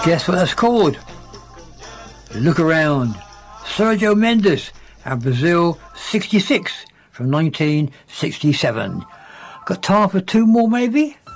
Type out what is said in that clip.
Guess what that's called? Look Around. Sergio Mendes and Brazil 66 from 1967. Got time for two more maybe?